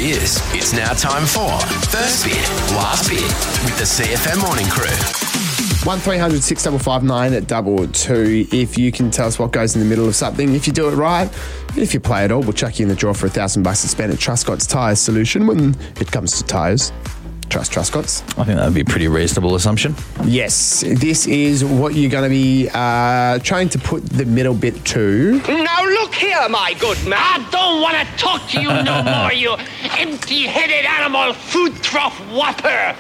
beers. It's now time for First Beer, Last Beer with the CFM Morning Crew. 1300 655 922 if you can tell us what goes in the middle of something. If you do it right, if you play it all, we'll chuck you in the draw for $1,000 to spend at Truscott's Tyre Solution when it comes to tyres. Trust Truscott's. I think that would be a pretty reasonable assumption. Yes, this is what you're going to be trying to put the middle bit to. Now look here, my good man. I don't want to talk to you no more, you empty-headed animal food trough whopper.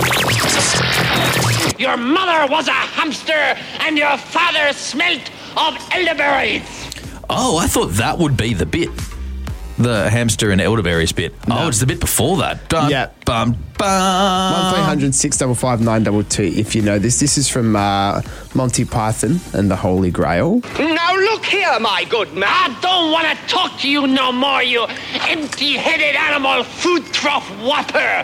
Your mother was a hamster and your father smelt of elderberries. Oh, I thought that would be the bit. The hamster and elderberries bit. No. Oh, it's the bit before that. Dun, yeah. Bum, bum. 1300 655 922 if you know this. This is from Monty Python and the Holy Grail. Now look here, my good man. I don't want to talk to you no more, you empty-headed animal food trough whopper.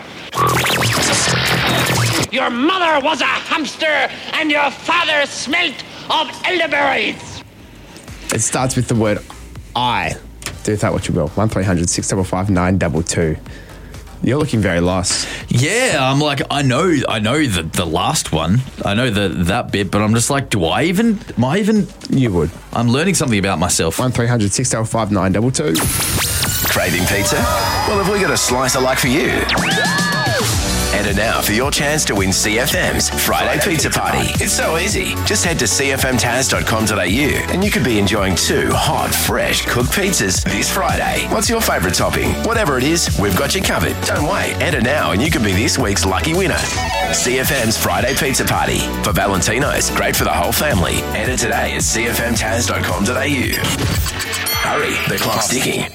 Your mother was a hamster and your father smelt of elderberries. It starts with the word I. Do with that what you will. 1300 655 922. You're looking very lost. Yeah, I'm like, I know the last one. I know that bit, but I'm just like, am I even? You would. I'm learning something about myself. 1300 655 922. Craving pizza? Well, have we got a slice of luck for you? Enter now for your chance to win CFM's Friday Pizza Party. It's so easy. Just head to cfmtaz.com.au and you could be enjoying 2 hot, fresh cooked pizzas this Friday. What's your favourite topping? Whatever it is, we've got you covered. Don't wait. Enter now and you could be this week's lucky winner. CFM's Friday Pizza Party. For Valentino's, great for the whole family. Enter today at cfmtaz.com.au. Hurry, the clock's ticking.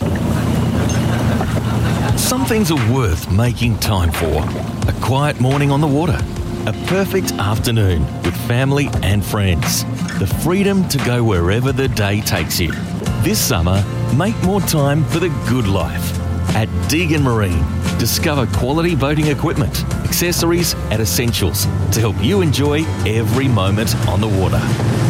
Some things are worth making time for. A quiet morning on the water. A perfect afternoon with family and friends. The freedom to go wherever the day takes you. This summer, make more time for the good life. At Deegan Marine, discover quality boating equipment, accessories and essentials to help you enjoy every moment on the water.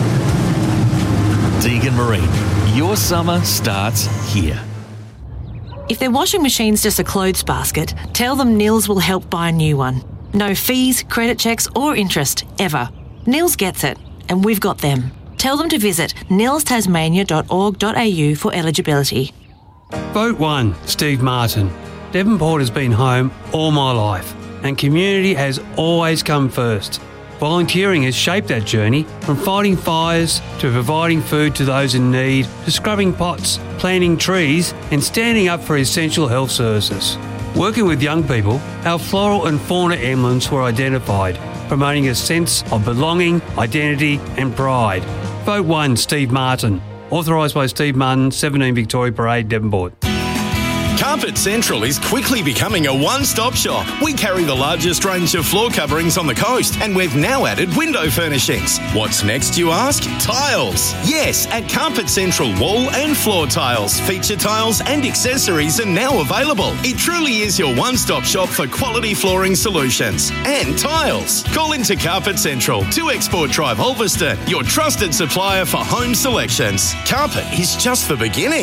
Deegan Marine, your summer starts here. If their washing machine's just a clothes basket, tell them Nils will help buy a new one. No fees, credit checks or interest, ever. Nils gets it, and we've got them. Tell them to visit nilstasmania.org.au for eligibility. Vote 1, Steve Martin. Devonport has been home all my life, and community has always come first. Volunteering has shaped that journey, from fighting fires to providing food to those in need, to scrubbing pots, planting trees and standing up for essential health services. Working with young people, our floral and fauna emblems were identified, promoting a sense of belonging, identity and pride. Vote 1, Steve Martin. Authorised by Steve Martin, 17 Victoria Parade, Devonport. Carpet Central is quickly becoming a one-stop shop. We carry the largest range of floor coverings on the coast, and we've now added window furnishings. What's next, you ask? Tiles. Yes, at Carpet Central, wall and floor tiles, feature tiles and accessories are now available. It truly is your one-stop shop for quality flooring solutions. And tiles. Call into Carpet Central, 2 Export Drive, Ulverston, your trusted supplier for home selections. Carpet is just the beginning.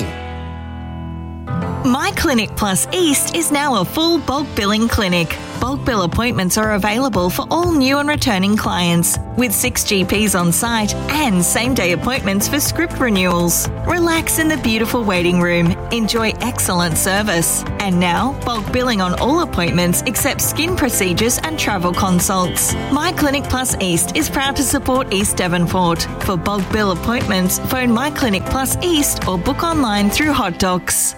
My Clinic Plus East is now a full bulk billing clinic. Bulk bill appointments are available for all new and returning clients, with 6 GPs on site and same-day appointments for script renewals. Relax in the beautiful waiting room. Enjoy excellent service. And now, bulk billing on all appointments except skin procedures and travel consults. My Clinic Plus East is proud to support East Devonport. For bulk bill appointments, phone My Clinic Plus East or book online through Hot Docs.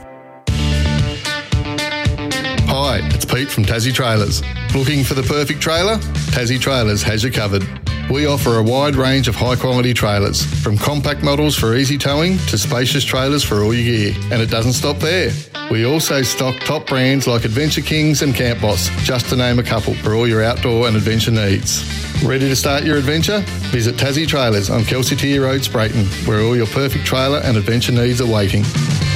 Hi, it's Pete from Tassie Trailers. Looking for the perfect trailer? Tassie Trailers has you covered. We offer a wide range of high-quality trailers, from compact models for easy towing to spacious trailers for all your gear. And it doesn't stop there. We also stock top brands like Adventure Kings and Camp Boss, just to name a couple, for all your outdoor and adventure needs. Ready to start your adventure? Visit Tassie Trailers on Kelsey Tier Road, Sprayton, where all your perfect trailer and adventure needs are waiting.